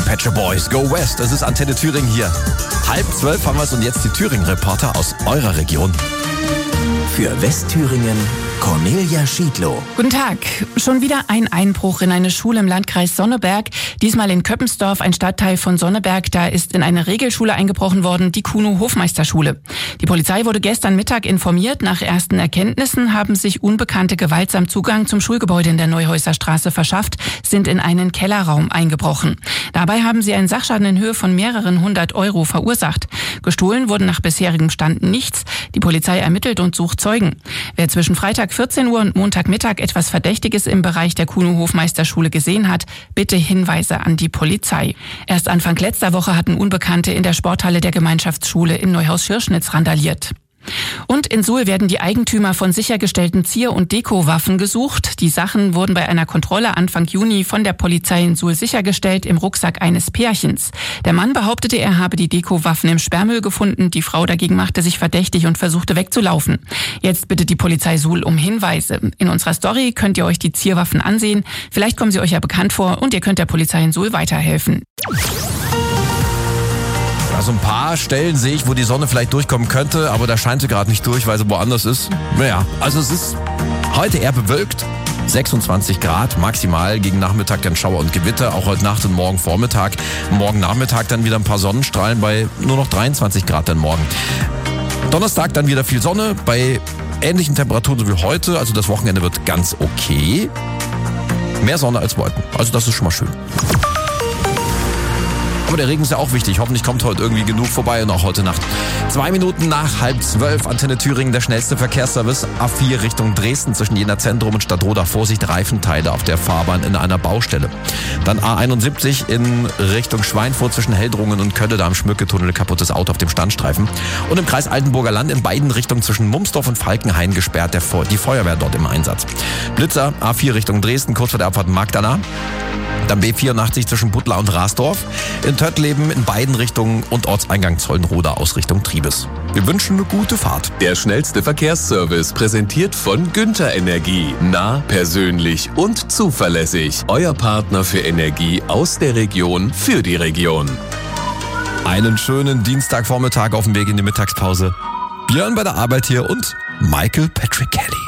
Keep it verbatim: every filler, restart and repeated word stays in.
Pet Shop Boys, Go West. Es ist Antenne Thüringen hier. Halb zwölf haben wir es und jetzt die Thüringen-Reporter aus eurer Region. Für Westthüringen Cornelia Schiedlow. Guten Tag. Schon wieder ein Einbruch in eine Schule im Landkreis Sonneberg. Diesmal in Köppensdorf, ein Stadtteil von Sonneberg. Da ist in eine Regelschule eingebrochen worden, die Kuno-Hofmeisterschule. Die Polizei wurde gestern Mittag informiert. Nach ersten Erkenntnissen haben sich Unbekannte gewaltsam Zugang zum Schulgebäude in der Neuhäuser Straße verschafft, sind in einen Kellerraum eingebrochen. Dabei haben sie einen Sachschaden in Höhe von mehreren hundert Euro verursacht. Gestohlen wurden nach bisherigem Stand nichts. Die Polizei ermittelt und sucht Zeugen. Wer zwischen Freitag vierzehn Uhr und Montagmittag etwas Verdächtiges im Bereich der Kuno-Hofmeisterschule gesehen hat, bitte Hinweise an die Polizei. Erst Anfang letzter Woche hatten Unbekannte in der Sporthalle der Gemeinschaftsschule in Neuhaus-Schirschnitz randaliert. Und in Suhl werden die Eigentümer von sichergestellten Zier- und Dekowaffen gesucht. Die Sachen wurden bei einer Kontrolle Anfang Juni von der Polizei in Suhl sichergestellt im Rucksack eines Pärchens. Der Mann behauptete, er habe die Dekowaffen im Sperrmüll gefunden. Die Frau dagegen machte sich verdächtig und versuchte wegzulaufen. Jetzt bittet die Polizei Suhl um Hinweise. In unserer Story könnt ihr euch die Zierwaffen ansehen. Vielleicht kommen sie euch ja bekannt vor und ihr könnt der Polizei in Suhl weiterhelfen. Also ein paar Stellen sehe ich, wo die Sonne vielleicht durchkommen könnte, aber da scheint sie gerade nicht durch, weil sie woanders ist. Naja, also es ist heute eher bewölkt. sechsundzwanzig Grad maximal, gegen Nachmittag dann Schauer und Gewitter, auch heute Nacht und morgen Vormittag. Morgen Nachmittag dann wieder ein paar Sonnenstrahlen bei nur noch dreiundzwanzig Grad dann morgen. Donnerstag dann wieder viel Sonne bei ähnlichen Temperaturen so wie heute, also das Wochenende wird ganz okay. Mehr Sonne als Wolken, also das ist schon mal schön. Aber der Regen ist ja auch wichtig. Hoffentlich kommt heute irgendwie genug vorbei und auch heute Nacht. Zwei Minuten nach halb zwölf, Antenne Thüringen, der schnellste Verkehrsservice. A vier Richtung Dresden zwischen Jena Zentrum und Stadtroda. Vorsicht, Reifenteile auf der Fahrbahn in einer Baustelle. Dann A einundsiebzig in Richtung Schweinfurt zwischen Heldrungen und Kölle. Da am Schmücketunnel kaputtes Auto auf dem Standstreifen. Und im Kreis Altenburger Land in beiden Richtungen zwischen Mumsdorf und Falkenhain gesperrt. Der Fe- die Feuerwehr dort im Einsatz. Blitzer, A vier Richtung Dresden, kurz vor der Abfahrt Magdala. Dann B vierundachtzig zwischen Butler und Rasdorf. In Töttleben in beiden Richtungen und Ortseingang Zollenroda aus Richtung Triebes. Wir wünschen eine gute Fahrt. Der schnellste Verkehrsservice präsentiert von Günther Energie. Nah, persönlich und zuverlässig. Euer Partner für Energie aus der Region für die Region. Einen schönen Dienstagvormittag auf dem Weg in die Mittagspause. Björn bei der Arbeit hier und Michael Patrick Kelly.